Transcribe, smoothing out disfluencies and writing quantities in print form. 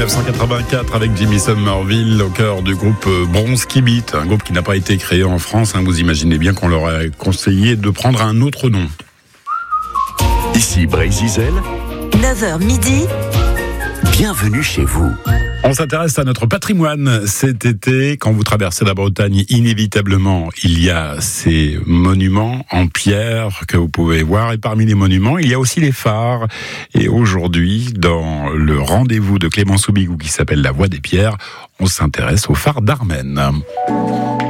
1984 avec Jimmy Somerville au cœur du groupe Bronski Beat, un groupe qui n'a pas été créé en France. Vous imaginez bien qu'on leur a conseillé de prendre un autre nom. Ici Brésil, 9h midi. Bienvenue chez vous. On s'intéresse à notre patrimoine cet été. Quand vous traversez la Bretagne, inévitablement, il y a ces monuments en pierre que vous pouvez voir. Et parmi les monuments, il y a aussi les phares. Et aujourd'hui, dans le rendez-vous de Clément Soubigou qui s'appelle La Voie des Pierres, on s'intéresse aux phares d'Armennes.